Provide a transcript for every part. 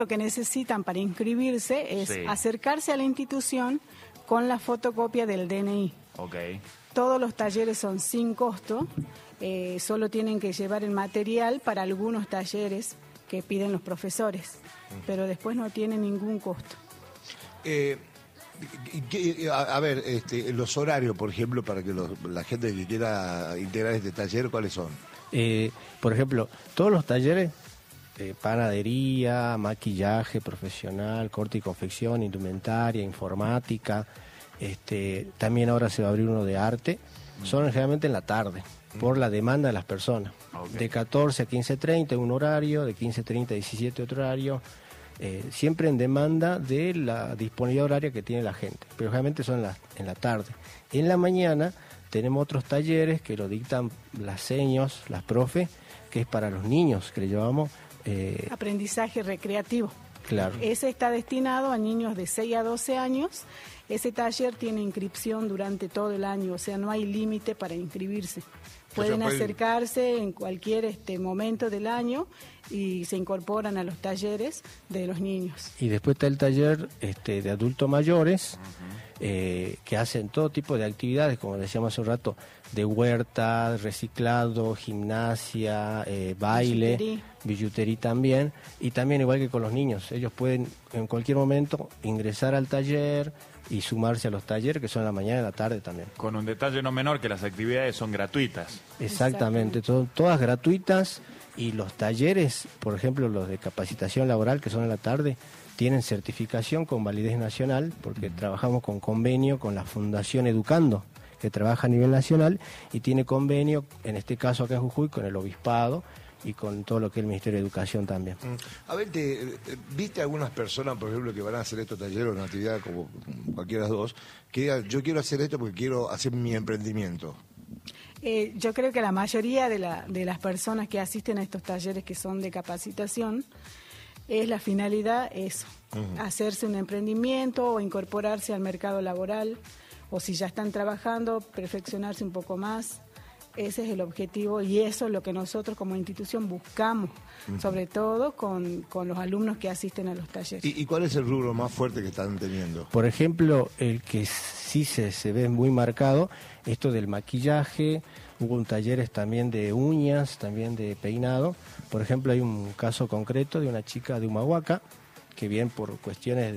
Lo que necesitan para inscribirse es Sí. acercarse a la institución con la fotocopia del DNI. Ok. Todos los talleres son sin costo, solo tienen que llevar el material para algunos talleres que piden los profesores, pero después no tienen ningún costo. A ver, los horarios, por ejemplo, para que la gente que quiera integrar este taller, ¿cuáles son? Por ejemplo, todos los talleres, panadería, maquillaje profesional, corte y confección, indumentaria, informática, también ahora se va a abrir uno de arte, son generalmente en la tarde, por la demanda de las personas. Okay. De 14 a 15:30 un horario, de 15:30 a 17 otro horario, siempre en demanda de la disponibilidad horaria que tiene la gente, pero generalmente son en la tarde. En la mañana tenemos otros talleres que lo dictan las seños, las profes, que es para los niños, que le llamamos... Aprendizaje recreativo. Claro. Ese está destinado a niños de 6 a 12 años. Ese taller tiene inscripción durante todo el año, o sea, no hay límite para inscribirse. Pueden acercarse en cualquier momento del año y se incorporan a los talleres de los niños. Y después está el taller de adultos mayores, que hacen todo tipo de actividades, como decíamos hace un rato, de huerta, reciclado, gimnasia, baile, billutería también, y también igual que con los niños, ellos pueden en cualquier momento ingresar al taller y sumarse a los talleres que son en la mañana y en la tarde también. Con un detalle no menor, que las actividades son gratuitas. Exactamente, todas gratuitas, y los talleres, por ejemplo los de capacitación laboral que son en la tarde, tienen certificación con validez nacional, porque trabajamos con convenio con la Fundación Educando, que trabaja a nivel nacional, y tiene convenio, en este caso acá en Jujuy, con el Obispado y con todo lo que es el Ministerio de Educación también. A ver, ¿viste algunas personas, por ejemplo, que van a hacer estos talleres, una actividad como cualquiera de las dos, que digan, yo quiero hacer esto porque quiero hacer mi emprendimiento? Yo creo que la mayoría de las personas que asisten a estos talleres que son de capacitación, es la finalidad eso, hacerse un emprendimiento o incorporarse al mercado laboral, o si ya están trabajando, perfeccionarse un poco más. Ese es el objetivo y eso es lo que nosotros como institución buscamos, sobre todo con los alumnos que asisten a los talleres. ¿Y cuál es el rubro más fuerte que están teniendo? Por ejemplo, el que sí se ve muy marcado, esto del maquillaje, hubo talleres también de uñas, también de peinado. Por ejemplo, hay un caso concreto de una chica de Humahuaca, que bien por cuestiones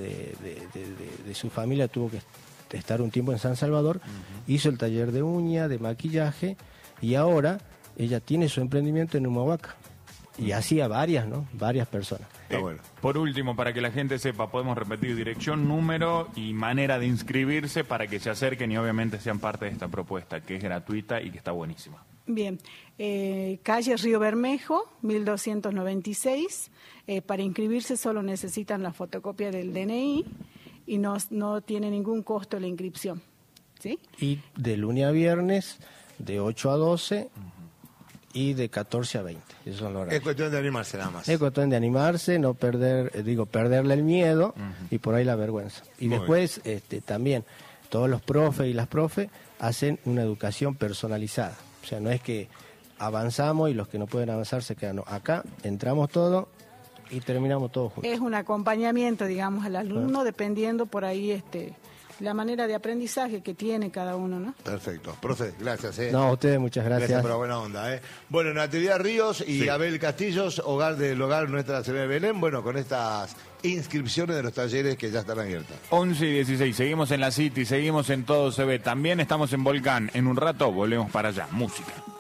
de su familia tuvo que estar un tiempo en San Salvador, hizo el taller de uña, de maquillaje, y ahora ella tiene su emprendimiento en Humahuaca. Y así a varias personas. Bueno. Por último, para que la gente sepa, podemos repetir dirección, número y manera de inscribirse para que se acerquen y obviamente sean parte de esta propuesta, que es gratuita y que está buenísima. Bien, calle Río Bermejo, 1296. Para inscribirse solo necesitan la fotocopia del DNI y no tiene ningún costo la inscripción. ¿Sí? Y de lunes a viernes, de 8 a 12 y de 14 a 20. Esos son los horarios. Es cuestión de animarse nada más. Es cuestión de animarse, no perderle el miedo y por ahí la vergüenza. Y Muy después también todos los profes y las profes hacen una educación personalizada. O sea, no es que avanzamos y los que no pueden avanzar se quedan. No, acá entramos todos y terminamos todos juntos. Es un acompañamiento, digamos, al alumno, dependiendo por ahí la manera de aprendizaje que tiene cada uno, ¿no? Perfecto. Profe, gracias. No, a ustedes muchas gracias. Gracias por la buena onda. Bueno, Natividad Ríos y Abel Castillos, hogar del hogar Nuestra Señora de Belén, bueno, con estas inscripciones de los talleres que ya están abiertas. 11 y 16, seguimos en la City, seguimos en Todo Se Ve, también estamos en Volcán. En un rato volvemos para allá, música.